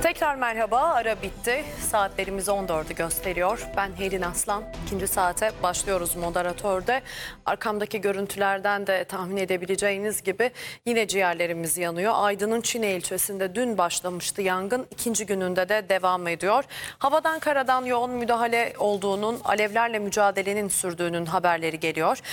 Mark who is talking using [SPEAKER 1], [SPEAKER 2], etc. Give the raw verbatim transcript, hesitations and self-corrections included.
[SPEAKER 1] Tekrar merhaba, ara bitti. Saatlerimiz on dördü gösteriyor. Ben Helin Aslan. İkinci saate başlıyoruz moderatörde. Arkamdaki görüntülerden de tahmin edebileceğiniz gibi yine ciğerlerimiz yanıyor. Aydın'ın Çine ilçesinde dün başlamıştı yangın. İkinci gününde de devam ediyor. Havadan karadan yoğun müdahale olduğunun, alevlerle mücadelenin sürdüğünün haberleri geliyor.